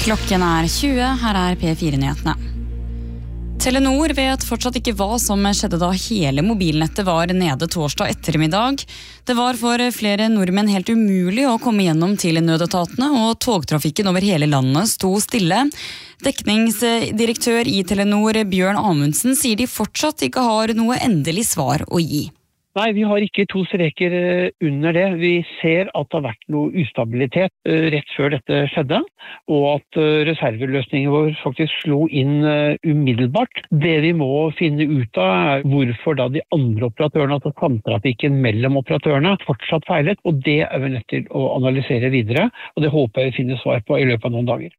Klokken 20, her P4-nyhetene. Telenor vet fortsatt ikke hva som skjedde da hele mobilnettet var nede torsdag ettermiddag. Det var for flere nordmenn helt umulig å komme gjennom til nødetatene, og togtrafikken over hele landet sto stille. Dekningsdirektør i Telenor, Bjørn Amundsen, sier de fortsatt ikke har noe endelig svar å gi. Nei, vi har ikke 2 streker under det. Vi ser at det har vært noe ustabilitet rett før dette skjedde, og at reserveløsningen vår faktisk slo inn umiddelbart. Det vi må finne ut av hvorfor da de andre operatørene, altså samtrafikken mellom operatørene, fortsatt feilet, og det vi nødt til å analysere videre, og det håper jeg vi finner svar på i løpet av noen dager.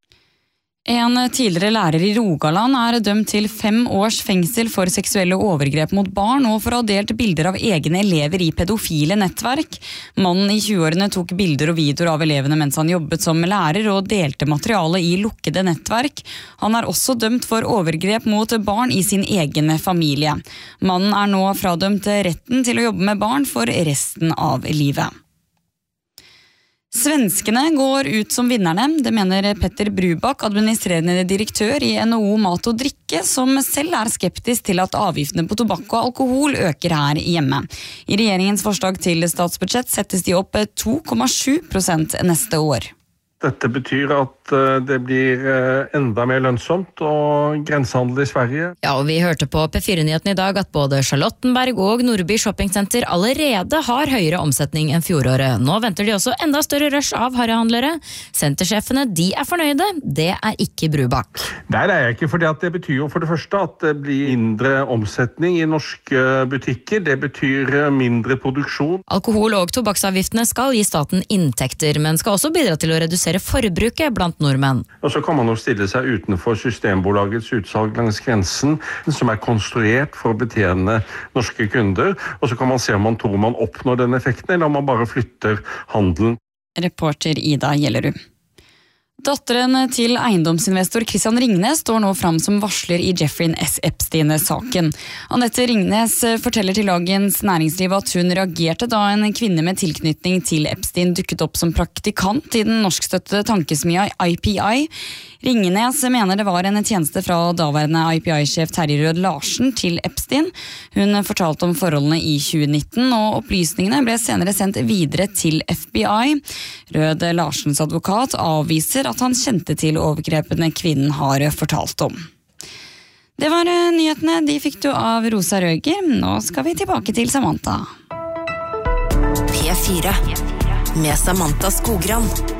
En tidligere lærer i Rogaland dømt til 5 års fengsel for seksuelle overgrep mot barn og for å ha delt bilder av egne elever i pedofile nettverk. Mannen i 20-årene tok bilder og videoer av elevene mens han jobbet som lærer og delte materiale i lukkede nettverk. Han også dømt for overgrep mot barn i sin egen familie. Mannen nå fradømt retten til å jobbe med barn for resten av livet. Svenskene går ut som vinnerne, det mener Petter Brubak, administrerende direktør i NHO Mat og Drikke, som selv skeptisk til at avgiftene på tobakk og alkohol øker her hjemme. I regjeringens forslag til statsbudsjett settes de opp 2,7% neste år. Dette betyr at det blir enda mer lønnsomt og grensehandel i Sverige. Ja, og vi hørte på P4-nyheten i dag at både Charlottenberg og Nordby Shoppingcenter allerede har høyere omsetning enn fjoråret. Nå venter de også enda større rush av harrehandlere. Sentersjefene, de fornøyde. Det ikke Brubak. Nei, det jeg ikke, fordi at det betyr jo for det første at det blir mindre omsetning i norske butikker. Det betyr mindre produksjon. Alkohol- og tobakksavgiftene skal gi staten inntekter, men skal også bidra til å redusere forbruket blant nordmenn. Og så kan man jo stille seg utenfor Systembolagets utsalg langs grensen, som konstruert for å betjene norske kunder, og så kan man se om man tror man oppnår den effekten, eller om man bare flytter handelen. Reporter Ida Gjellerud. Datteren til eiendomsinvestor Christian Ringnes står nå fram som varsler i Jeffrey S. Epstein-saken. Anette Ringnes forteller til Dagens Næringsliv at hun reagerte da en kvinne med tilknytning til Epstein dukket opp som praktikant i den norskstøttede tankesmia IPI. Ringnes mener det var en tjeneste fra daværende IPI-sjef Terje Rød Larsen til Epstein. Hun fortalte om forholdene i 2019, og opplysningene ble senere sendt videre til FBI. Rød Larsens advokat avviser at han kjente til overgrepene kvinnen har fortalt om. Det var nyhetene, de fikk du av Rosa Røger. Nå skal vi tilbake til Samantha. P4 med Samantha Skogran.